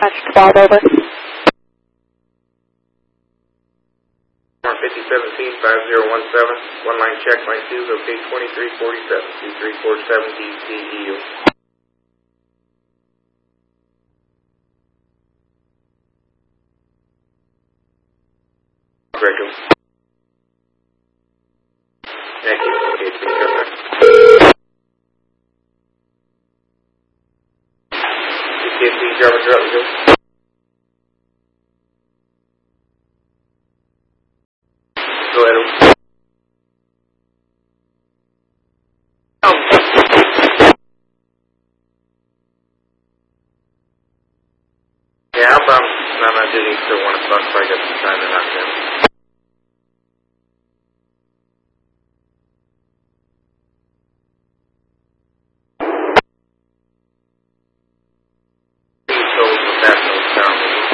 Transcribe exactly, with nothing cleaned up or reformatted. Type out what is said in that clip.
Dispatch twelve, over. fifty seventeen, five zero one seven, one line check, line two, okay, twenty-three forty-seven, two three four seven, D C E U. Correct. Thank you. Okay, please go back. Okay, please drive a drop, go. Go ahead. Yeah, I'm, I'm not doing it till one o'clock, so I got some time to knock down.